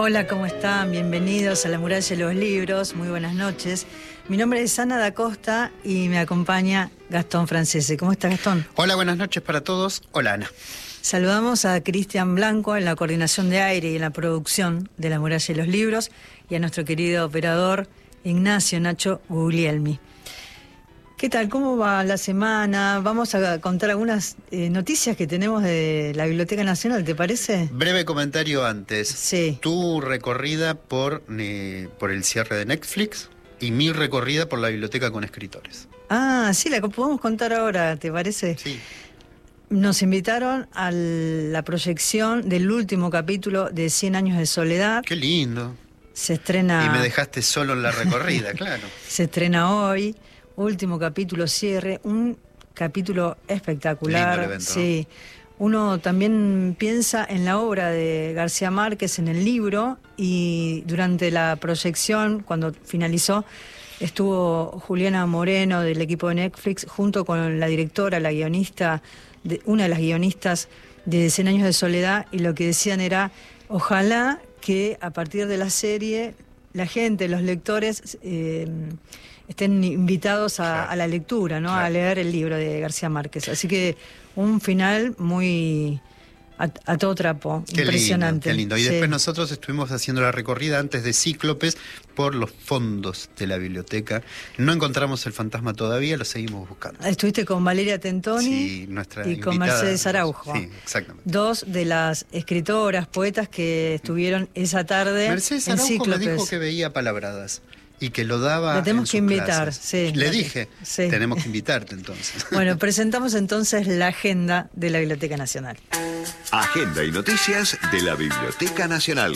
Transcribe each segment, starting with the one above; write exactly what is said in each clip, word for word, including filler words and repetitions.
Hola, ¿cómo están? Bienvenidos a La Muralla de los Libros. Muy buenas noches. Mi nombre es Ana da Costa y me acompaña Gastón Francese. ¿Cómo está, Gastón? Hola, buenas noches para todos. Hola, Ana. Saludamos a Cristian Blanco en la coordinación de aire y en la producción de La Muralla de los Libros y a nuestro querido operador Ignacio Nacho Guglielmi. ¿Qué tal? ¿Cómo va la semana? Vamos a contar algunas eh, noticias que tenemos de la Biblioteca Nacional, ¿te parece? Breve comentario antes. Sí. Tu recorrida por, eh, por el cierre de Netflix y mi recorrida por la biblioteca con escritores. Ah, sí, la podemos contar ahora, ¿te parece? Sí. Nos invitaron a la proyección del último capítulo de Cien años de soledad. Qué lindo. Se estrena... Y me dejaste solo en la recorrida, claro. Se estrena hoy. Último capítulo, cierre, un capítulo espectacular. Lindo el evento, sí. ¿No? Uno también piensa en la obra de García Márquez, en el libro, y durante la proyección, cuando finalizó, estuvo Juliana Moreno del equipo de Netflix, junto con la directora, la guionista, de, una de las guionistas de Cien años de soledad, y lo que decían era, ojalá que a partir de la serie, la gente, los lectores... Eh, estén invitados a, claro. a la lectura, ¿no? Claro. A leer el libro de García Márquez. Así que un final muy a, a todo trapo, qué impresionante. Lindo, qué lindo. Y sí. después nosotros estuvimos haciendo la recorrida antes de Cíclopes por los fondos de la biblioteca. No encontramos el fantasma todavía, lo seguimos buscando. Estuviste con Valeria Tentoni sí, nuestra y invitada, con Mercedes Araujo. Sí, exactamente. Dos de las escritoras, poetas que estuvieron esa tarde Mercedes en Araujo Cíclopes. me dijo que veía palabradas. Y que lo daba. Le tenemos en que invitar, clases. sí. Le dije, sí. tenemos que invitarte entonces. Bueno, presentamos entonces la agenda de la Biblioteca Nacional. Agenda y noticias de la Biblioteca Nacional.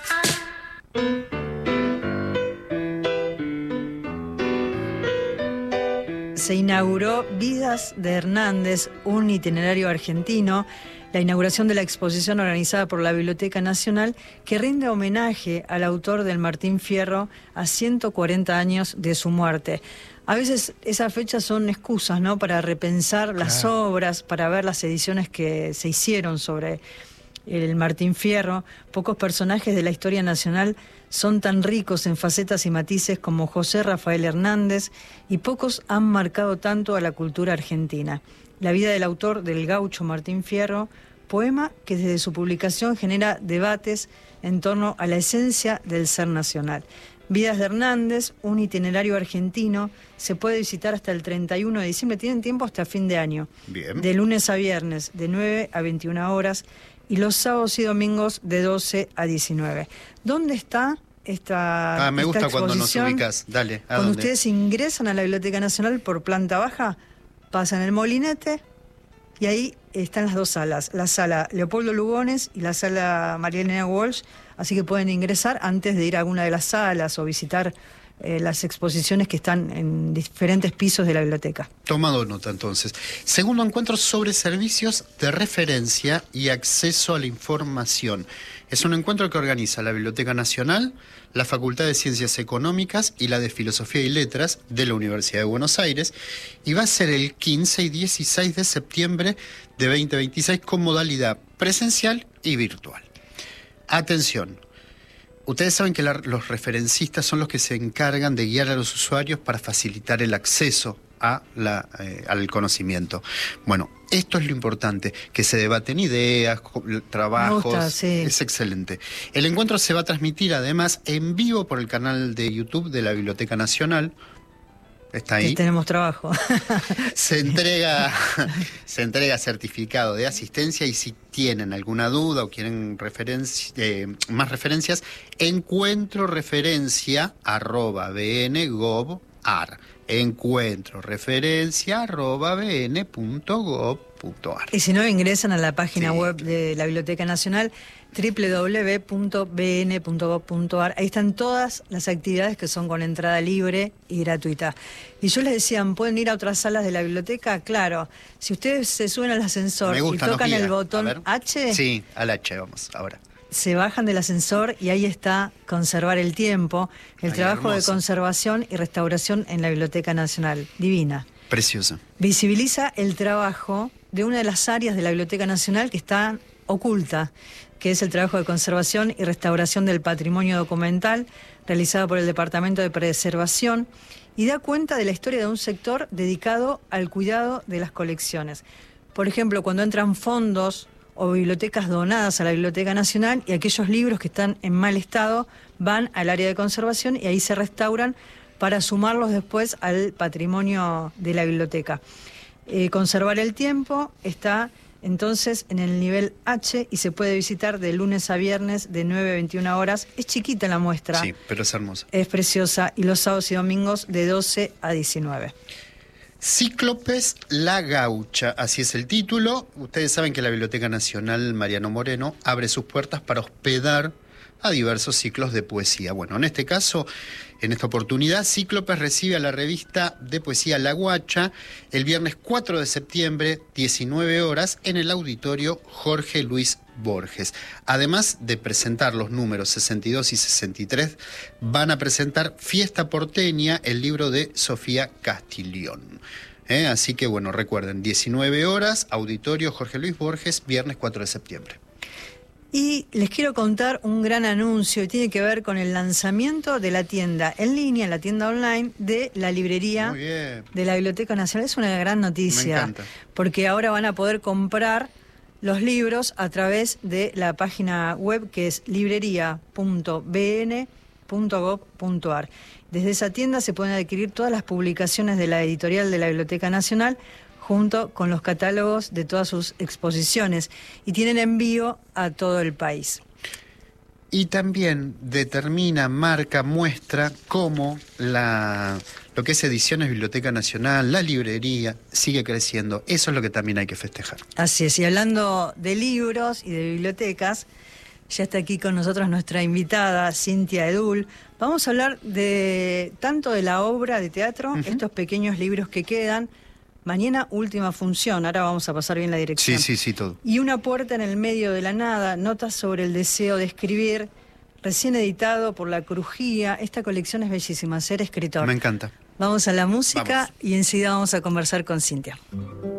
Se inauguró Vidas de Hernández, un itinerario argentino, la inauguración de la exposición organizada por la Biblioteca Nacional que rinde homenaje al autor del Martín Fierro a ciento cuarenta años de su muerte. A veces esas fechas son excusas, ¿no?, para repensar claro. las obras, para ver las ediciones que se hicieron sobre el Martín Fierro. Pocos personajes de la historia nacional son tan ricos en facetas y matices como José Rafael Hernández, y pocos han marcado tanto a la cultura argentina. La vida del autor del gaucho Martín Fierro, poema que desde su publicación genera debates en torno a la esencia del ser nacional. Vidas de Hernández, un itinerario argentino, se puede visitar hasta el treinta y uno de diciembre, tienen tiempo hasta fin de año. Bien. De lunes a viernes, de nueve a veintiuna horas, y los sábados y domingos de doce a diecinueve. ¿Dónde está esta Ah, me esta gusta cuando nos exposición? ubicas. Dale, ¿a Cuando dónde? ustedes ingresan a la Biblioteca Nacional por planta baja, pasan el molinete y ahí están las dos salas, la sala Leopoldo Lugones y la sala María Elena Walsh, así que pueden ingresar antes de ir a alguna de las salas o visitar eh, las exposiciones que están en diferentes pisos de la biblioteca. Tomado nota entonces. Segundo encuentro sobre servicios de referencia y acceso a la información. Es un encuentro que organiza la Biblioteca Nacional, la Facultad de Ciencias Económicas y la de Filosofía y Letras de la Universidad de Buenos Aires, y va a ser el quince y dieciséis de septiembre de veinte veintiséis con modalidad presencial y virtual. Atención. Ustedes saben que la, los referencistas son los que se encargan de guiar a los usuarios para facilitar el acceso a la, eh, al conocimiento. Bueno, esto es lo importante, que se debaten ideas, trabajos, Me gusta, sí. Es excelente. El encuentro se va a transmitir además en vivo por el canal de YouTube de la Biblioteca Nacional. Está ahí. Que tenemos trabajo. Se entrega, se entrega certificado de asistencia, y si tienen alguna duda o quieren referencia, eh, más referencias, encuentro referencia arroba bngov.ar. Encuentro referencia arroba bn.gov.ar. Y si no, ingresan a la página Sí. web de la Biblioteca Nacional, doble u doble u doble u punto b n punto gov punto a r. Ahí están todas las actividades que son con entrada libre y gratuita. Y yo les decía, ¿pueden ir a otras salas de la biblioteca? Claro, si ustedes se suben al ascensor Me gusta, y tocan nos guía. el botón A ver. H, Sí, al H vamos ahora. se bajan del ascensor y ahí está Conservar el Tiempo, el Ay, trabajo hermoso. de conservación y restauración en la Biblioteca Nacional. Divina. Precioso. Visibiliza el trabajo de una de las áreas de la Biblioteca Nacional que está Oculta, que es el trabajo de conservación y restauración del patrimonio documental realizado por el Departamento de Preservación, y da cuenta de la historia de un sector dedicado al cuidado de las colecciones. Por ejemplo, cuando entran fondos o bibliotecas donadas a la Biblioteca Nacional, y aquellos libros que están en mal estado van al área de conservación y ahí se restauran para sumarlos después al patrimonio de la biblioteca. Eh, conservar el tiempo está entonces en el nivel H y se puede visitar de lunes a viernes de nueve a veintiuna horas. Es chiquita la muestra. Sí, pero es hermosa. Es preciosa. Y los sábados y domingos de doce a diecinueve. Cíclopes La Gaucha, así es el título. Ustedes saben que la Biblioteca Nacional Mariano Moreno abre sus puertas para hospedar a diversos ciclos de poesía. Bueno, en este caso, en esta oportunidad, Cíclopes recibe a la revista de poesía La Guacha el viernes cuatro de septiembre, diecinueve horas, en el auditorio Jorge Luis Borges. Además de presentar los números sesenta y dos y sesenta y tres, van a presentar Fiesta Porteña, el libro de Sofía Castiglione. ¿Eh? Así que, bueno, recuerden, diecinueve horas, auditorio Jorge Luis Borges, viernes cuatro de septiembre. Y les quiero contar un gran anuncio, y tiene que ver con el lanzamiento de la tienda en línea, la tienda online de la librería de la Biblioteca Nacional. Es una gran noticia. Me encanta. Porque ahora van a poder comprar los libros a través de la página web que es librería punto b n punto gov punto a r. Desde esa tienda se pueden adquirir todas las publicaciones de la editorial de la Biblioteca Nacional, junto con los catálogos de todas sus exposiciones, y tienen envío a todo el país. Y también determina, marca, muestra cómo la, lo que es Ediciones Biblioteca Nacional, la librería, sigue creciendo. Eso es lo que también hay que festejar. Así es, y hablando de libros y de bibliotecas, ya está aquí con nosotros nuestra invitada, Cintia Edul. Vamos a hablar de tanto de la obra de teatro, uh-huh. estos pequeños libros que quedan. Mañana última función, ahora vamos a pasar bien la dirección. Sí, sí, sí, todo. Y Una puerta en el medio de la nada, notas sobre el deseo de escribir, recién editado por La Crujía. Esta colección es bellísima, Ser escritor. Me encanta. Vamos a la música Vamos. Y enseguida vamos a conversar con Cintia.